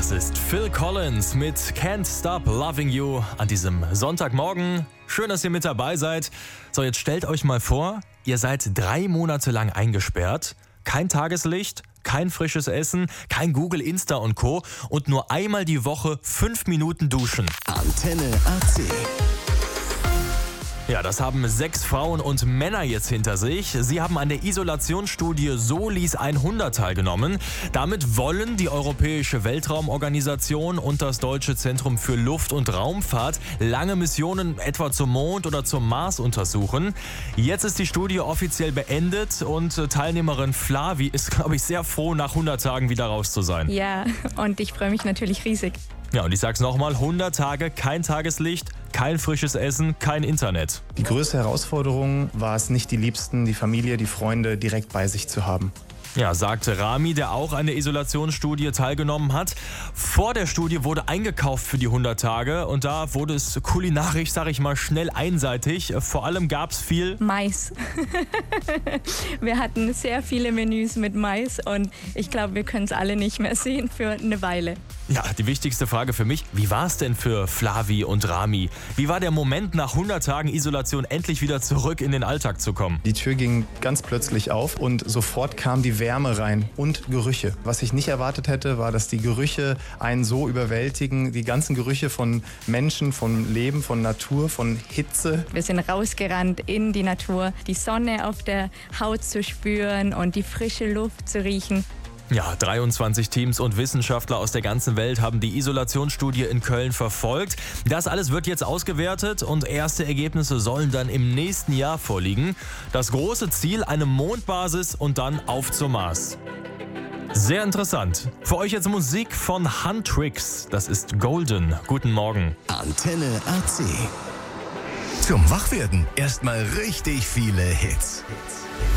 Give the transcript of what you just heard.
Das ist Phil Collins mit Can't Stop Loving You an diesem Sonntagmorgen. Schön, dass ihr mit dabei seid. So, jetzt stellt euch mal vor, ihr seid 3 Monate lang eingesperrt. Kein Tageslicht, kein frisches Essen, kein Google, Insta und Co. und nur einmal die Woche 5 Minuten duschen. Antenne AC. Ja, das haben 6 Frauen und Männer jetzt hinter sich. Sie haben an der Isolationsstudie Solis 100 teilgenommen. Damit wollen die Europäische Weltraumorganisation und das Deutsche Zentrum für Luft- und Raumfahrt lange Missionen etwa zum Mond oder zum Mars untersuchen. Jetzt ist die Studie offiziell beendet und Teilnehmerin Flavi ist, glaube ich, sehr froh, nach 100 Tagen wieder raus zu sein. Ja, und ich freue mich natürlich riesig. Ja, und ich sag's nochmal, 100 Tage, kein Tageslicht, kein frisches Essen, kein Internet. Die größte Herausforderung war es, nicht die Liebsten, die Familie, die Freunde direkt bei sich zu haben. Ja, sagte Rami, der auch an der Isolationsstudie teilgenommen hat. Vor der Studie wurde eingekauft für die 100 Tage und da wurde es kulinarisch, sag ich mal, schnell einseitig. Vor allem gab's viel Mais. Wir hatten sehr viele Menüs mit Mais und ich glaube, wir können es alle nicht mehr sehen für eine Weile. Ja, die wichtigste Frage für mich, wie war es denn für Flavi und Rami? Wie war der Moment, nach 100 Tagen Isolation endlich wieder zurück in den Alltag zu kommen? Die Tür ging ganz plötzlich auf und sofort kam die Wärme rein und Gerüche. Was ich nicht erwartet hätte, war, dass die Gerüche einen so überwältigen. Die ganzen Gerüche von Menschen, von Leben, von Natur, von Hitze. Wir sind rausgerannt in die Natur, die Sonne auf der Haut zu spüren und die frische Luft zu riechen. Ja, 23 Teams und Wissenschaftler aus der ganzen Welt haben die Isolationsstudie in Köln verfolgt. Das alles wird jetzt ausgewertet und erste Ergebnisse sollen dann im nächsten Jahr vorliegen. Das große Ziel, eine Mondbasis und dann auf zum Mars. Sehr interessant. Für euch jetzt Musik von Huntrix. Das ist Golden. Guten Morgen. Antenne AC. Zum Wachwerden erstmal richtig viele Hits.